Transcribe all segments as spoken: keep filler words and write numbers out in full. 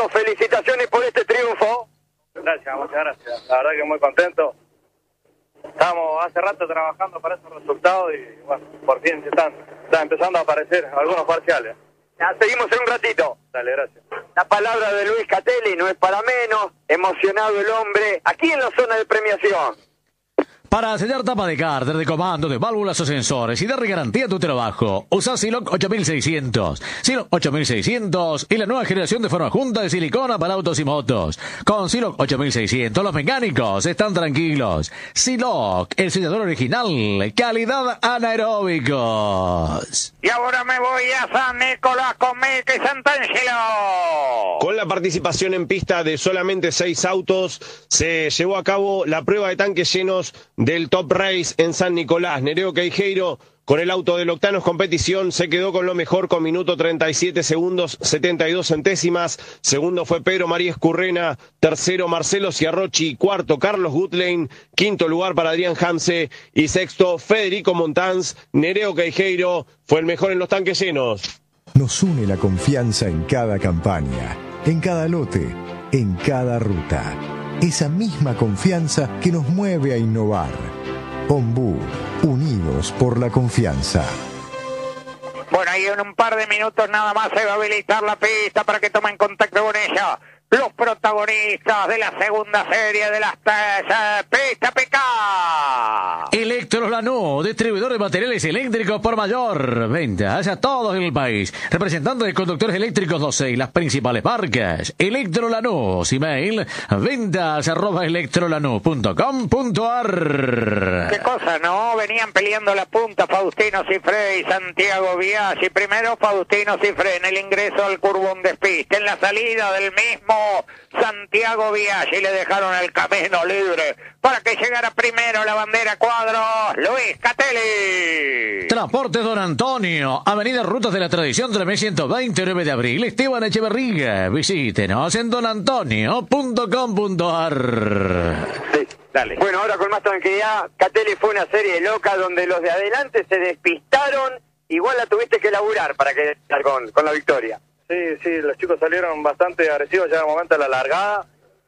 Augusto, felicitaciones por este triunfo. Gracias, muchas gracias. La verdad que muy contento. Estamos hace rato trabajando para esos resultados y bueno, por fin están, están empezando a aparecer algunos parciales. Ya, seguimos en un ratito. Dale, gracias. La palabra de Luis Catelli no es para menos. Emocionado el hombre. Aquí en la zona de premiación. Para sellar tapa de cárter, de comando, de válvulas o sensores y darle garantía a tu trabajo, usa Siloc ocho mil seiscientos. Siloc ocho mil seiscientos y la nueva generación de forma junta de silicona para autos y motos. Con Siloc ocho mil seiscientos los mecánicos están tranquilos. Siloc, el sellador original, calidad anaeróbicos. Y ahora me voy a San Nicolás con Miki Santangelo. Con la participación en pista de solamente seis autos, se llevó a cabo la prueba de tanques llenos del Top Race en San Nicolás. Nereo Queijeiro, con el auto del Octanos Competición, se quedó con lo mejor con minuto treinta y siete segundos setenta y dos centésimas. Segundo fue Pedro María Escurrena. Tercero Marcelo Ciarrochi. Cuarto Carlos Gutlein. Quinto lugar para Adrián Hamse. Y sexto Federico Montanz. Nereo Queijeiro fue el mejor en los tanques llenos. Nos une la confianza en cada campaña, en cada lote, en cada ruta. Esa misma confianza que nos mueve a innovar. Ombú, unidos por la confianza. Bueno, ahí en un par de minutos nada más se va a habilitar la pista para que tomen contacto con ella los protagonistas de la segunda serie de las uh, Pista P K. Electro Lanús, distribuidor de materiales eléctricos por mayor. Ventas a todos en el país. Representante de conductores eléctricos doce y las principales marcas. Electro Lanús, email ventas arroba electrolanús punto com punto ar. Qué cosa, ¿no? Venían peleando la punta Faustino Cifré y Santiago Biaggi. Primero Faustino Cifré en el ingreso al curbón de pista. En la salida del mismo Santiago Biaggi le dejaron el camino libre para que llegara primero la bandera cuadros Luis Catelli. Transporte Don Antonio, Avenida Rutas de la Tradición tres mil ciento veinte, nueve de abril, Esteban Echeverría. Visítenos en don antonio punto com punto ar. Sí, dale. Bueno, ahora con más tranquilidad, Catelli fue una serie loca donde los de adelante se despistaron. Igual la tuviste que laburar para que con, con la victoria. Sí, sí, los chicos salieron bastante agresivos ya en el momento de la largada.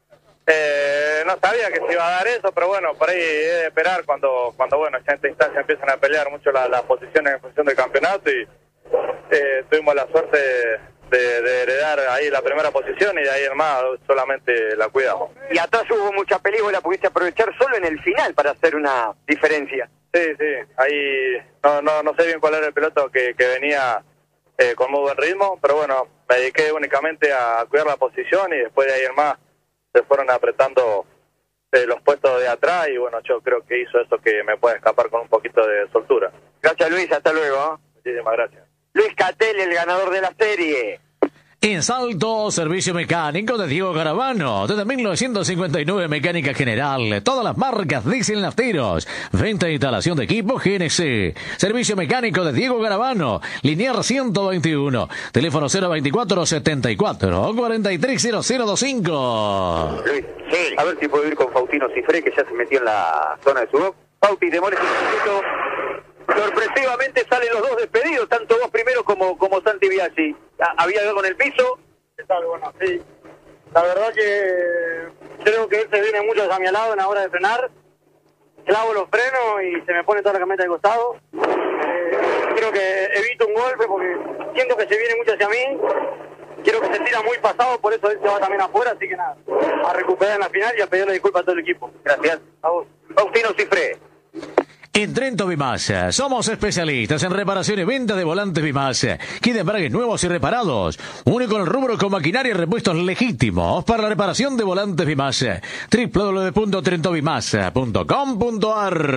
Eh, no sabía que se iba a dar eso, pero bueno, por ahí es de esperar cuando, cuando bueno, ya en esta instancia empiezan a pelear mucho las la posiciones en función del campeonato y eh, tuvimos la suerte de, de heredar ahí la primera posición y de ahí en más solamente la cuidamos. Y atrás hubo mucha película, pudiste aprovechar solo en el final para hacer una diferencia. Sí, sí, ahí no, no, no sé bien cuál era el piloto que, que venía eh, con muy buen ritmo, pero bueno, me dediqué únicamente a cuidar la posición y después de ahí en más se fueron apretando eh, los puestos de atrás y bueno, yo creo que hizo eso que me puede escapar con un poquito de soltura. Gracias Luis, hasta luego. Muchísimas gracias. Luis Catelli, el ganador de la serie. En Salto, servicio mecánico de Diego Garavano. Desde mil novecientos cincuenta y nueve, mecánica general. Todas las marcas diésel nafteros. Venta e instalación de equipo G N C. Servicio mecánico de Diego Garavano. Linear ciento veintiuno. Teléfono cero veinticuatro setenta y cuatro cuarenta y tres cero cero veinticinco. Luis, sí. A ver si puedo ir con Faustino Cifré, que ya se metió en la zona de su box. Fausti, demores un poquito. Sorpresivamente salen los dos despedidos, tanto vos primero como, como Santi Biaggi. ¿Había algo en el piso? ¿Qué tal? Bueno, sí. La verdad que creo que él se viene mucho hacia mi lado en la hora de frenar. Clavo los frenos y se me pone toda la camioneta de costado. Eh, creo que evito un golpe porque siento que se viene mucho hacia mí. Quiero que se tira muy pasado, por eso él se va también afuera, así que nada. A recuperar en la final y a pedirle disculpas a todo el equipo. Gracias. A vos. Faustino Cifré. En Trento Bimasa, somos especialistas en reparación y venta de volantes Bimasa, kit de embragues nuevos y reparados, único en el rubro con maquinaria y repuestos legítimos para la reparación de volantes Bimasa. doble u doble u doble u punto trento bimasa punto com punto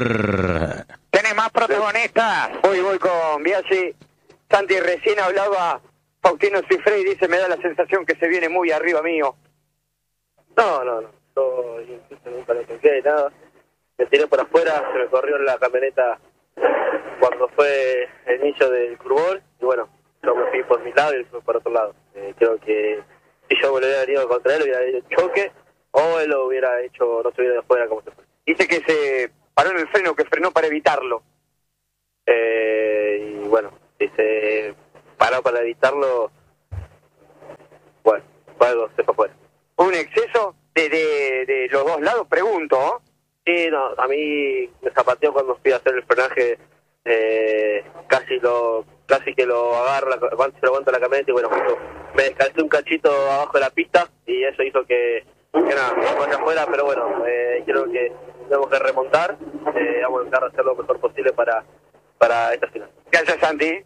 ar. ¿Tenés más protagonistas? Voy, voy con Biaggi. Santi recién hablaba Faustino Cifré y dice, me da la sensación que se viene muy arriba mío. No, no, no. Yo incluso nunca lo toqué ni nada. Me tiré por afuera, se me corrió la camioneta cuando fue el inicio del curbón y bueno, yo me fui por mi lado y él fue por otro lado. Eh, creo que si yo me lo hubiera venido contra él, hubiera hecho choque o él lo hubiera hecho, no se hubiera de afuera como se fue. Dice que se paró en el freno, que frenó para evitarlo. Eh, y bueno, si se paró para evitarlo, bueno, Por algo se fue afuera. ¿Un exceso de, de, de los dos lados? Pregunto, ¿no? Sí, no, a mí me zapateó cuando fui a hacer el frenaje, eh, casi lo casi que lo agarro, la, cuando se lo aguanto la camioneta y bueno, justo me descalcé un cachito abajo de la pista y eso hizo que, que nada, me vaya afuera, pero bueno, eh, creo que tenemos que remontar, eh, vamos a intentar hacer lo mejor posible para, para esta final. Gracias, Santi.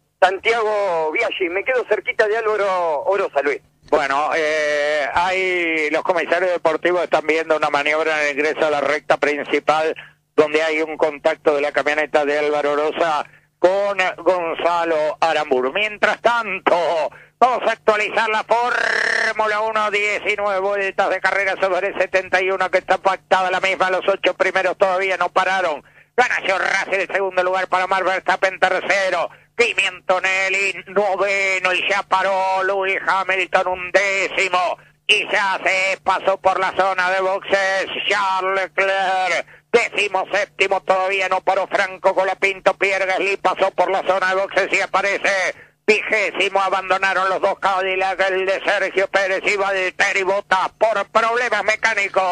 Santiago Biaggi, me quedo cerquita de Álvaro Orosa, Luis. Bueno, eh, hay los comisarios deportivos están viendo una maniobra en el ingreso a la recta principal donde hay un contacto de la camioneta de Álvaro Orosa con Gonzalo Aramburu. Mientras tanto, vamos a actualizar la Fórmula uno, diecinueve vueltas de carrera sobre setenta y uno que está pactada la misma, los ocho primeros todavía no pararon. Gana George Russell el segundo lugar para Max Verstappen tercero. Kimi Antonelli noveno y ya paró Lewis Hamilton un décimo y ya se pasó por la zona de boxes Charles Leclerc décimo séptimo, todavía no paró Franco Colapinto. Pierre Gasly pasó por la zona de boxes y aparece vigésimo. Abandonaron los dos Cadillac, el de Sergio Pérez y Valtteri Bottas por problemas mecánicos.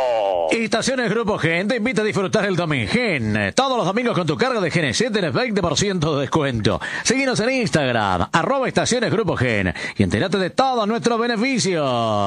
Estaciones Grupo Gen te invita a disfrutar el Domingen. Todos los domingos con tu carga de G N C tenés veinte por ciento de descuento. Seguinos en Instagram, arroba Estaciones Grupo Gen, y entérate de todos nuestros beneficios.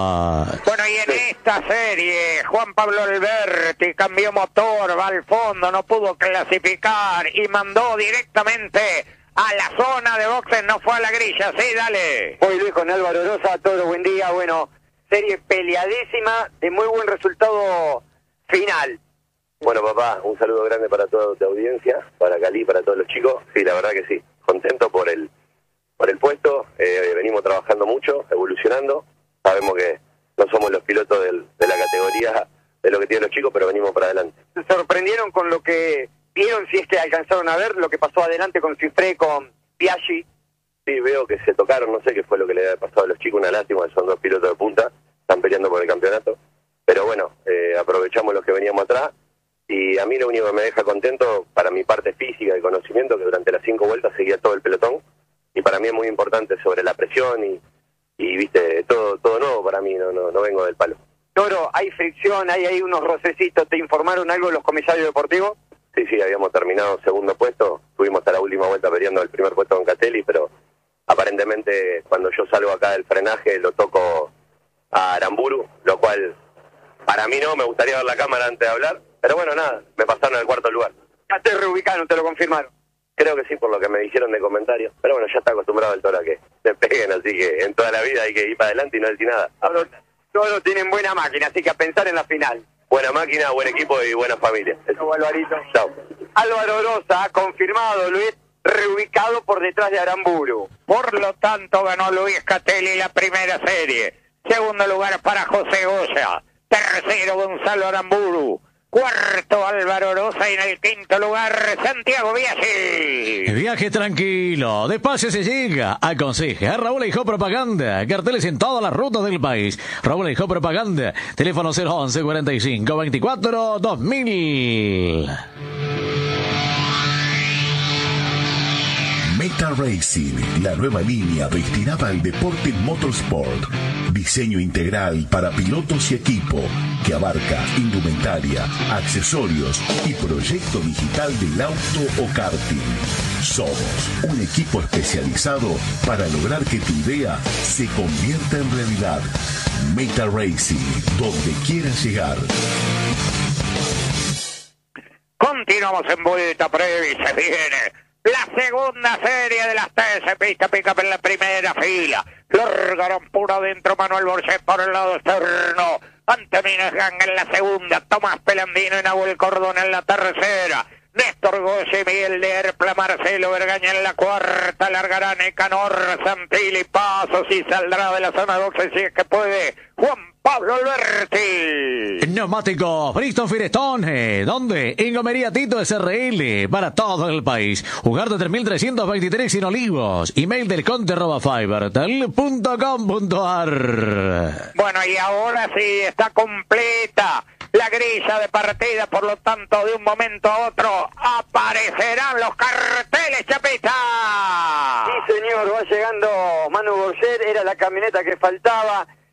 Bueno, y en esta serie, Juan Pablo Alberti cambió motor, va al fondo, no pudo clasificar y mandó directamente a la zona de boxes, no fue a la grilla. Sí, dale. Hoy Luis con Álvaro Orosa, todo buen día. Bueno, serie peleadísima, de muy buen resultado final. Bueno, papá, un saludo grande para toda tu audiencia, para Cali, para todos los chicos. Sí, la verdad que sí, contento por el por el puesto. Eh, venimos trabajando mucho, evolucionando. Sabemos que no somos los pilotos del, de la categoría de lo que tienen los chicos, pero venimos para adelante. ¿Se sorprendieron con lo que vieron, si es que alcanzaron a ver lo que pasó adelante con Cifré, con Biaggi? Sí, veo que se tocaron, no sé qué fue lo que le ha pasado a los chicos, una lástima, son dos pilotos de punta, están peleando por el campeonato, pero bueno, eh, aprovechamos los que veníamos atrás, y a mí lo único que me deja contento, para mi parte física y conocimiento, que durante las cinco vueltas seguía todo el pelotón, y para mí es muy importante sobre la presión, y, y viste, todo todo nuevo para mí, no, no, no vengo del palo. Toro, hay fricción, hay ahí unos rocecitos, ¿te informaron algo los comisarios deportivos? Sí, sí, habíamos terminado segundo puesto, estuvimos hasta la última vuelta peleando el primer puesto con Catelli, pero aparentemente cuando yo salgo acá del frenaje lo toco a Aramburu, lo cual para mí no, me gustaría ver la cámara antes de hablar, pero bueno, nada, me pasaron al cuarto lugar. Ya te reubicaron, te lo confirmaron. Creo que sí, por lo que me dijeron de comentarios, pero bueno, ya está acostumbrado el Toro a que se peguen, así que en toda la vida hay que ir para adelante y no decir nada. Todos, todos tienen buena máquina, así que a pensar en la final. Buena máquina, buen equipo y buena familia. Eso, Alvarito. Chao. Álvaro Orosa, confirmado, Luis, reubicado por detrás de Aramburu. Por lo tanto, ganó Luis Catelli la primera serie. Segundo lugar para José Goya. Tercero, Gonzalo Aramburu. Cuarto, Álvaro Orosa. Y en el quinto lugar, Santiago Biaggi. Viaje tranquilo, despacio se llega. Aconseja a Raúl Hijo Propaganda. Carteles en todas las rutas del país. Raúl Hijo Propaganda. Teléfono cero once cuarenta y cinco veinticuatro dos mil. Meta Racing, la nueva línea destinada al deporte motorsport. Diseño integral para pilotos y equipo que abarca indumentaria, accesorios y proyecto digital del auto o karting. Somos un equipo especializado para lograr que tu idea se convierta en realidad. Meta Racing, donde quieras llegar. Continuamos en vuelta previa y se viene la segunda serie de las trece pistas pick-up en la primera fila. Largaron puro adentro Manuel Borges por el lado externo. Antonino Gang en la segunda. Tomás Pelandino y Nahuel Cordón en la tercera. Néstor Goye, Miguel de Erpla, Marcelo Vergaña en la cuarta. Largarán Ecanor, Santilli, Pasos y saldrá de la zona de boxes si es que puede Juan Pablo Alberti. Neumáticos Bristol Firestone. ¿Dónde? En Gomería Tito S R L. Para todo el país. Ugarte tres mil trescientos veintitrés en Olivos. Email del conte arroba fibertel punto com punto ar. Bueno, y ahora sí está completa la grilla de partida, por lo tanto, de un momento a otro aparecerán los carteles, Chapita. Sí, señor, va llegando Manu Borget, era la camioneta que faltaba.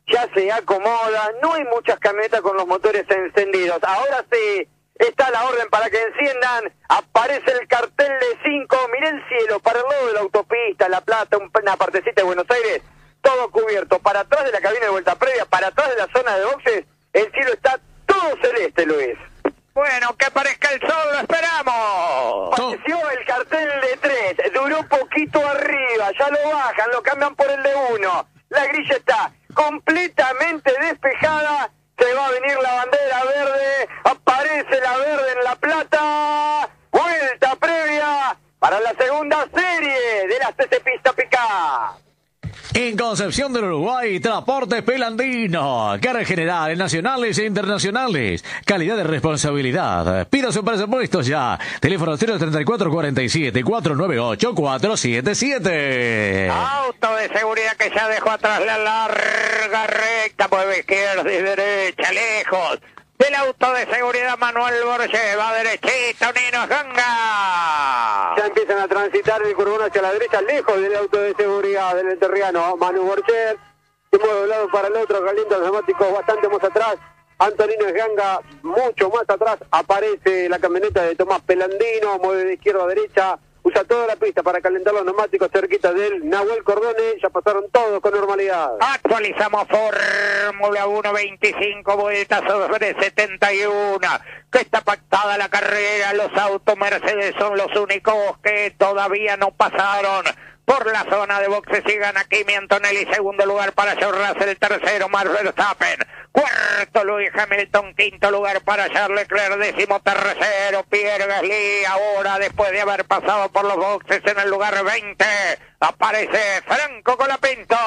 ya se acomoda, no hay muchas camionetas con los motores encendidos. Ahora sí, está la orden para que enciendan, aparece el cartel de cinco, miré el cielo, para el lado de la autopista, La Plata, una partecita de Buenos Aires, todo cubierto, para atrás de la cabina de vuelta previa, para atrás de la zona de boxes, el cielo está todo celeste, Luis. Bueno, que aparezca el sol, lo esperamos. Apareció el cartel de tres, duró poquito arriba, ya lo bajan, lo cambian por el de uno. La grilla está completamente despejada, se va a venir la bandera verde, aparece la verde en La Plata, vuelta previa para la segunda serie de la C C Pista Picá. En Concepción del Uruguay, Transportes Pelandino. Cargas generales, nacionales e internacionales. Calidad de responsabilidad. Pida su presupuesto ya. Teléfono cero treinta y cuatro cuarenta y siete, cuatrocientos noventa y ocho, cuatrocientos setenta y siete. Auto de seguridad que ya dejó atrás la larga recta, por izquierda y derecha, lejos. Del auto de seguridad Manuel Borges, va derechito, Nino Ganga. Ya empiezan a transitar el curvón hacia la derecha, lejos del auto de seguridad del enterriano. Manu Borges se mueve de un lado para el otro, calienta los neumáticos bastante más atrás. Antonino Ganga mucho más atrás. Aparece la camioneta de Tomás Pelandino, mueve de izquierda a derecha. Usa toda la pista para calentar los neumáticos cerquita del Nahuel Cordone. Ya pasaron todos con normalidad. Actualizamos Fórmula uno, veinticinco vueltas sobre setenta y uno. Que está pactada la carrera. Los autos Mercedes son los únicos que todavía no pasaron por la zona de boxes. Sigan aquí Antonelli, segundo lugar para George Russell, tercero Max Verstappen, cuarto Lewis Hamilton, quinto lugar para Charles Leclerc, décimo tercero Pierre Gasly. Ahora, después de haber pasado por los boxes en el lugar veinte, aparece Franco Colapinto.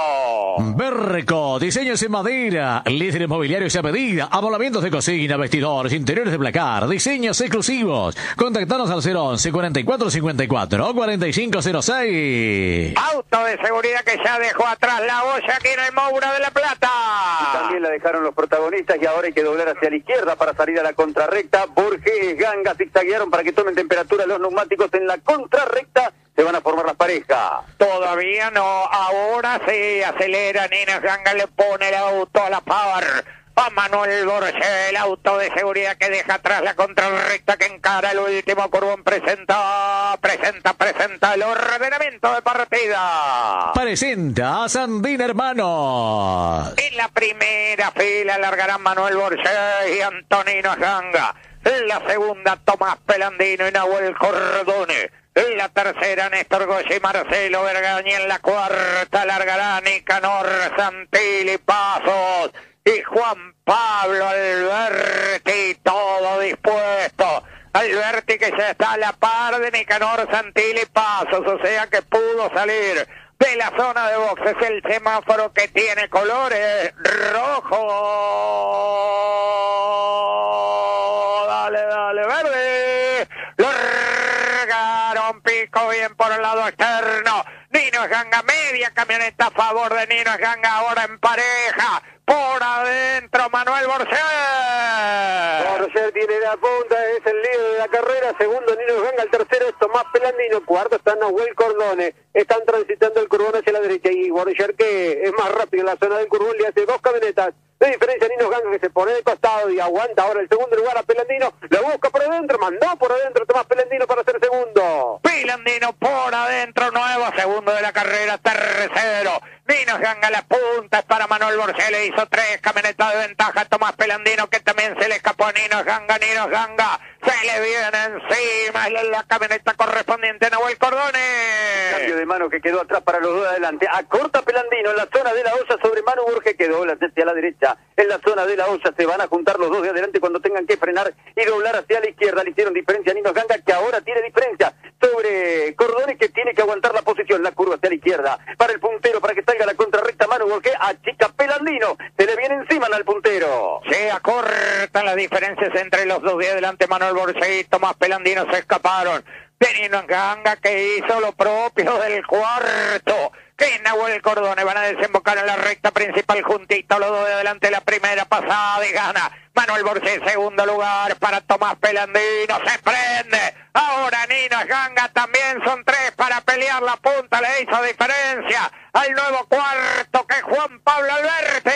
Berco, diseños en madera, líderes mobiliarios a medida, amoblamientos de cocina, vestidores, interiores de placar, diseños exclusivos. Contactanos al cero once, cuarenta y cuatro cincuenta y cuatro, cuarenta y cinco cero seis. Auto de seguridad que ya dejó atrás la olla aquí en el Moura de La Plata. Y también la dejaron los protagonistas y ahora hay que doblar hacia la izquierda para salir a la contrarrecta. Borges, Ganga zigzaguearon para que tomen temperatura los neumáticos en la contrarrecta. Se van a formar las parejas. Todavía no, ahora sí acelera Nino Ganga, le pone el auto a la par a Manuel Borges, el auto de seguridad que deja atrás la contrarrecta que encara el último curvón. Presenta, presenta, presenta el ordenamiento de partida. Presenta a Sandín Hermanos. En la primera fila largarán Manuel Borges y Antonino Ganga. En la segunda Tomás Pelandino y Nahuel Cordone. En la tercera, Néstor Goya y Marcelo Vergaña. En la cuarta, largarán Nicanor Santilli Pasos y Juan Pablo Alberti. Todo dispuesto. Alberti que ya está a la par de Nicanor Santilli Pasos, o sea que pudo salir de la zona de boxes. El semáforo que tiene colores rojo. Dale, dale, verde. Largaron pico bien por el lado externo. Nino Ganga, media camioneta a favor de Nino Ganga, ahora en pareja. Por adentro, Manuel Borges. Borges tiene la punta, es el líder de la carrera. Segundo, Nino Ganga. El tercero es Tomás Pelandino. Cuarto está Nahuel Cordone. Están transitando el curvón hacia la derecha. Y Borges, que es más rápido en la zona del curvón, le hace dos camionetas de diferencia a Nino Ganga, que se pone de costado y aguanta ahora el segundo lugar a Pelandino. La busca por adentro, mandó por adentro Tomás Pelandino para ser segundo. Pelandino por adentro, nuevo segundo de la carrera, tercero. Nino Ganga, la punta es para Manuel Borges, le hizo tres camionetas de ventaja a Tomás Pelandino, que también se le escapó a Nino Ganga. Nino Ganga se le viene encima la, la camioneta correspondiente a Nahuel Cordone. Cambio de mano que quedó atrás para los dos de adelante. Acorta Pelandino en la zona de la olla sobre Manu Borges, quedó hacia la derecha. En la zona de la olla se van a juntar los dos de adelante cuando tengan que frenar y doblar hacia la izquierda. Le hicieron diferencia a Nino Ganga, que ahora tiene diferencia sobre Cordone, que tiene que aguantar la posición. La curva hacia la izquierda para el puntero, para que salga la contrarrecta. Manu Borges achica Pelandino, se le viene encima al puntero. Se acortan las diferencias entre los dos de adelante. Manuel Borges y Tomás Pelandino se escaparon de Nino Ganga, que hizo lo propio del cuarto, que Nahuel Cordone. Van a desembocar en la recta principal juntito los dos de adelante. La primera pasada de gana Manuel Borges, segundo lugar para Tomás Pelandino. Se prende ahora Nino Ganga, también son tres para pelear la punta. Le hizo diferencia al nuevo cuarto, que es Juan Pablo Alberti.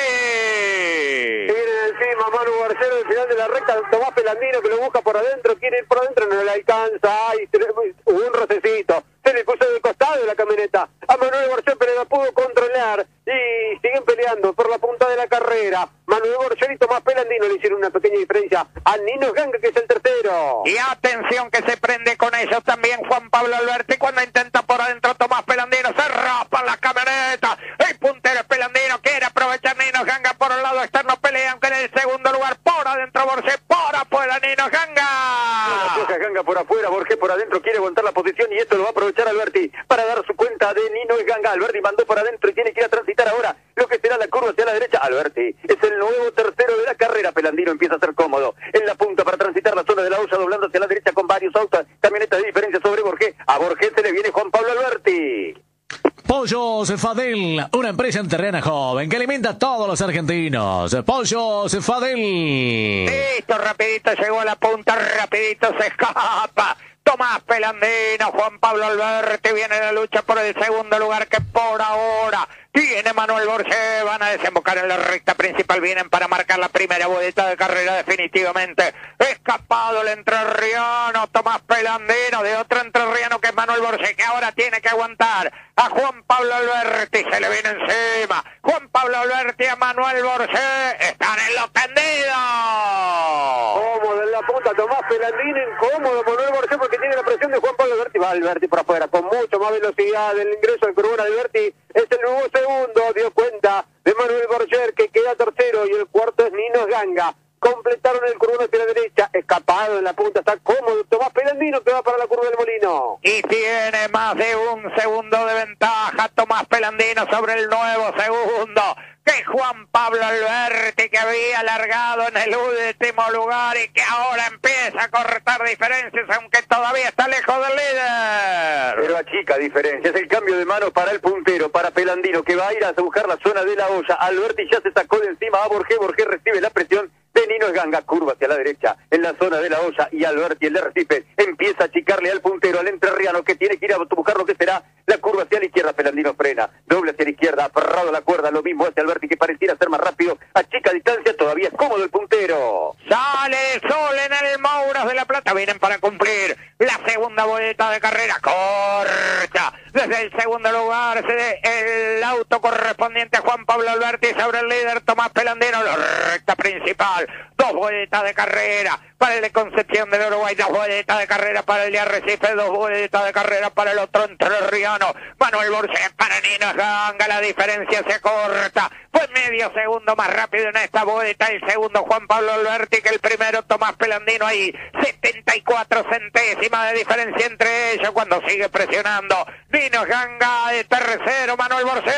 Viene encima Manu Barcelo al final de la recta. Tomás Pelandino que lo busca por adentro, quiere ir por adentro, no le alcanza. Ay, hubo un rocecito, se le puso de costado de la camioneta a Manuel Borges, pero la pudo controlar y siguen peleando por la punta de la carrera. Manuel Borges y Tomás Pelandino le hicieron una pequeña diferencia a Nino Ganga, que es el tercero. Y atención que se prende con ellos también Juan Pablo Alberti cuando intenta por adentro Tomás Pelandino. Se raspa la camioneta. El puntero es Pelandino, quiere aprovechar Nino Ganga por un lado externo. Pelean que en el segundo lugar por adentro Borges, por afuera Nino Ganga. Bueno, Ganga por afuera, Borges por adentro, quiere aguantar la posición y esto lo va a aprovechar Alberti para dar su cuenta de Nino Ganga. Alberti mandó por adentro y tiene que ir a transitar ahora lo que será la curva hacia la derecha. Alberti es el nuevo tercero de la carrera. Pelandino empieza a ser cómodo en la punta para transitar la zona de la olla, doblando hacia la derecha con varios autos, camionetas de diferencia sobre Borges. A Borges se le viene Juan Pablo Alberti. Pollos Fadel, una empresa enterrana joven que alimenta a todos los argentinos. Pollos Fadel. Listo, rapidito llegó a la punta, rapidito se escapa Tomás Pelandino. Juan Pablo Alberti viene la lucha por el segundo lugar, que por ahora tiene Manuel Borges. Van a desembocar en la recta principal, vienen para marcar la primera vuelta de carrera definitivamente. Escapado el entrerriano Tomás Pelandino de otro entrerriano que es Manuel Borges, que ahora tiene que aguantar a Juan Pablo Alberti. Se le viene encima Juan Pablo Alberti a Manuel Borges. Están en los tendidos. Cómodo en la punta Tomás Pelandino, incómodo Manuel Borges porque tiene la presión de Juan Pablo Alberti. Va Alberti por afuera con mucho más velocidad. El ingreso al curvón Alberti es el nuevo segundo. Dio cuenta de Manuel Borges, que queda tercero, y el cuarto es Nino Ganga. Completaron el curvón hacia la derecha, escapado en la punta, está cómodo Tomás Pelandino, que va para la curva del Molino. Y tiene más de un segundo de ventaja Tomás Pelandino sobre el nuevo segundo, que Juan Pablo Alberti, que había largado en el último lugar y que ahora empieza a cortar diferencias, aunque todavía está lejos del líder. Pero achica diferencia, es el cambio de mano para el puntero, para Pelandino, que va a ir a buscar la zona de la olla. Alberti ya se sacó de encima a Borges, Borges recibe la presión de Nino Ganga, curva hacia la derecha en la zona de la olla, y Alberti, el de Recife, empieza a achicarle al puntero, al entrerriano, que tiene que ir a buscar lo que será la curva hacia la izquierda. Pelandino frena, doble hacia la izquierda, aferrado a la cuerda, lo mismo hacia Alberti, que pareciera ser más rápido, achica distancia, todavía es cómodo el puntero. Sale el sol en el Mouras de la Plata, vienen para cumplir la segunda vuelta de carrera, corta desde el segundo lugar el auto correspondiente a Juan Pablo Alberti sobre el líder Tomás Pelandino. La recta principal, dos vueltas de carrera para el de Concepción del Uruguay, dos vueltas de carrera para el de Arrecife, dos vueltas de carrera para el otro entrerriano Manuel Borges. Para Nino Ganga la diferencia se corta, fue medio segundo más rápido en esta vuelta el segundo Juan Pablo Alberti que el primero Tomás Pelandino. Ahí setenta y cuatro centésimas de diferencia entre ellos cuando sigue presionando Nino Ganga de tercero Manuel Borges.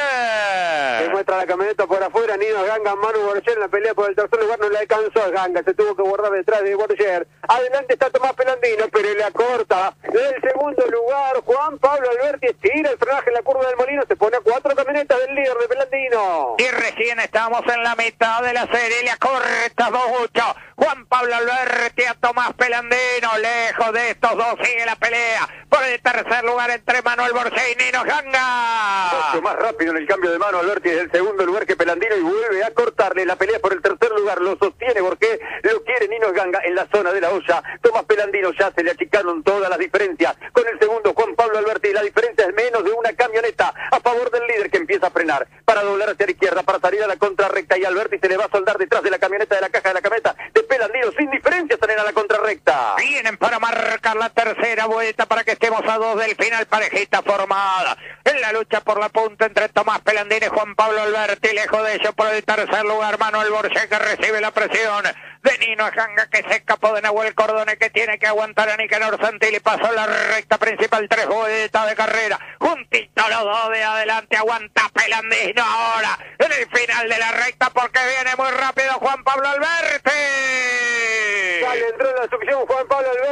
Se muestra la camioneta por afuera, Nino Ganga, Manuel Borges en la pelea por el tercer lugar, no le alcanzó a Ganga, se tuvo que guardar detrás de Borges. Adelante está Tomás Pelandino, pero le acorta el segundo lugar Juan Pablo Alberti, tira el frenaje en la curva del Molino, se pone a cuatro camionetas del líder de Pelandino. Y recién estamos en la mitad de la serie, le acorta mucho Juan Pablo Alberti a Tomás Pelandino. Lejos de estos dos sigue la pelea por el tercer lugar entre Manuel Borges y Nino Ganga. Mucho más rápido en el cambio de mano Alberti desde el segundo lugar que Pelandino, y vuelve a cortarle la pelea por el tercer lugar. Lo sostiene Borges, lo quiere Nino Ganga en la zona de la olla. Tomás Pelandino ya se le achicaron todas las diferencias con el segundo Juan Pablo Alberti. La diferencia es menos de una camioneta a favor del líder, que empieza a frenar para doblar hacia la izquierda, para salir a la contrarrecta, y Alberti se le va a soldar detrás de la camioneta, de la caja de la camioneta de Pelandino. Sin diferencia salen a la contrarrecta. Vienen para marcar la tercera vuelta para que estemos a dos del final, parejita formada en la lucha por la punta entre Tomás Pelandino y Juan Pablo Alberti. Lejos de ellos por el tercer lugar Manuel Borges, que recibe la presión de Nino Ganga, que se escapó de Nahuel Cordone, que tiene que aguantar a Nicanor Santilli. Pasó la recta principal, tres vueltas de carrera, juntito los dos de adelante, aguanta Pelandino ahora en el final de la recta, porque viene muy rápido Juan Pablo Alberti. Sale, entró en la succión Juan Pablo Alberti a Tomás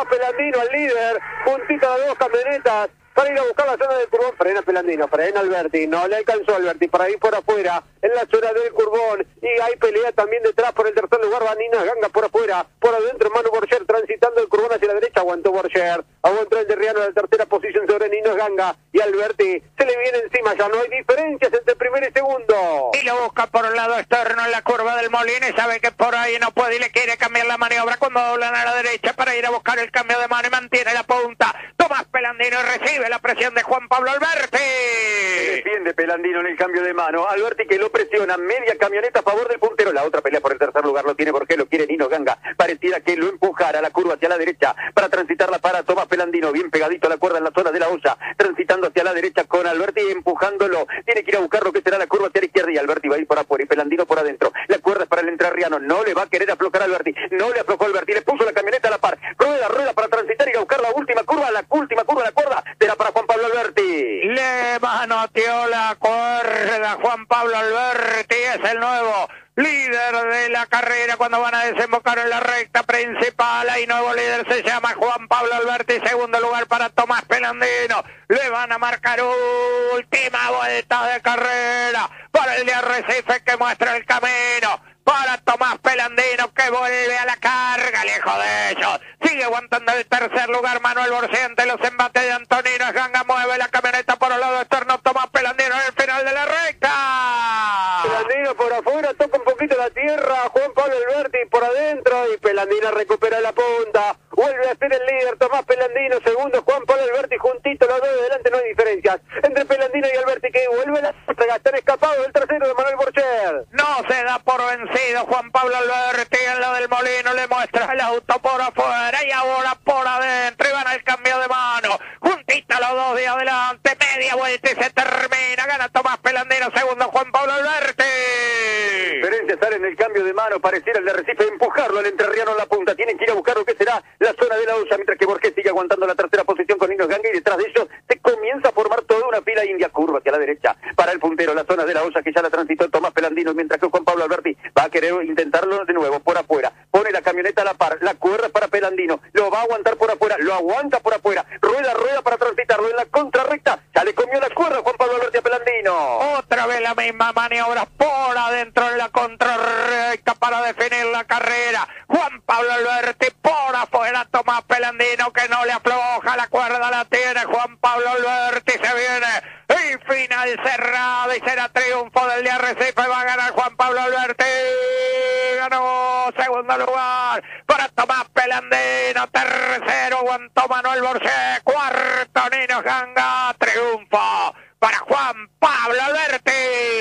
Tomás Pelandino, el líder, puntito de dos camionetas para ir a buscar la zona del curbón. Frena Pelandino, frena Alberti, no le alcanzó Alberti para ir por afuera en la zona del curbón, y hay pelea también detrás por el tercer lugar. Va Ninos Ganga por afuera, por adentro Manu Borger transitando el curbón hacia la derecha. Aguantó Borger, aguantó el de Riano en la tercera posición sobre Ninos Ganga, y Alberti se le viene encima. Ya no hay diferencias entre primero y segundo, y lo busca por un lado externo en la curva del Molino, y sabe que por ahí no puede y le quiere cambiar la maniobra cuando doblan a la derecha para ir a buscar el cambio de mano, y mantiene la punta Tomás Pelandino y recibe la presión de Juan Pablo Alberti. Se defiende Pelandino en el cambio de mano. Alberti que lo presiona, media camioneta a favor del puntero. La otra pelea por el tercer lugar lo tiene porque lo quiere Ninos Ganga. Pareciera que lo empujara la curva hacia la derecha para transitarla para Tomás Pelandino, bien pegadito a la cuerda en la zona de la olla, transitando hacia la derecha con Alberti empujándolo. Tiene que ir a buscar lo que será la curva hacia la izquierda, y Alberti va a ir por afuera y Pelandino por adentro. La cuerda es para el entrerriano, no le va a querer aflojar a Alberti, no le aflojó a Alberti, le puso la camioneta a la par, rueda, rueda para transitar y ir a buscar la última curva, la última curva de la cuerda, será para Juan Pablo Alberti. Le manoteó la cuerda Juan Pablo Alberti, es el nuevo líder de la carrera cuando van a desembocar en la recta principal. Ahí nuevo líder se llama Juan Pablo Alberti, segundo lugar para Tomás Pelandino. Le van a marcar última vuelta de carrera para el de Arrecife que muestra el camino, para Tomás Pelandino que vuelve a la carga, lejos de ellos. Sigue aguantando el tercer lugar Manuel Borciente, los embates de Antonino Ganga, mueve la camioneta por el lado externo Tomás Pelandino en el final de la recta. Pelandino por afuera, toca un poquito la tierra, Juan Pablo Alberti por adentro, y Pelandino recupera la punta. Vuelve a ser el líder Tomás Pelandino, segundo Juan Pablo Alberti, juntito los dos de delante, no hay diferencias entre Pelandino y Alberti, que vuelve la saga, están escapados del tercero de Manuel Borcher. No se da por vencido Juan Pablo Alberti en lo del Molino, le muestra el auto por afuera y ahora por adentro, y van al cambio de mano, juntita los dos de adelante, media vuelta y se termina, gana Tomás Pelandino, segundo Juan Pablo Alberti. Diferencia sale en el cambio de mano, pareciera el de Recife empujarlo al entrerriano en la punta, tienen que ir a buscar lo que será la zona de la olla, mientras que Borges sigue aguantando la tercera posición con Ninos Ganga, y detrás de ellos se comienza a formar toda una fila india, curva hacia la derecha para el puntero, la zona de la olla que ya la transitó Tomás Pelandino, mientras que Juan Pablo Alberti va a querer intentarlo de nuevo por afuera, pone la camioneta a la par, la cuerda para Pelandino, lo va a aguantar por afuera, lo aguanta por afuera, rueda, rueda para transitarlo en la contrarrecta, ya le comió la cuerda Juan Pablo Alberti a Pelandino. Otra vez la misma maniobra por adentro en la contrarrecta para definir la carrera, Juan Pablo Alberti por afuera, Tomás Pelandino que no le afloja, la cuerda la tiene Juan Pablo Alberti, se viene y final cerrado y será triunfo del de Arrecife, va a ganar Juan Pablo Alberti, ganó segundo lugar para Tomás Pelandino, tercero aguantó Manuel Borges, cuarto Ninos Ganga, triunfo para Juan Pablo Alberti.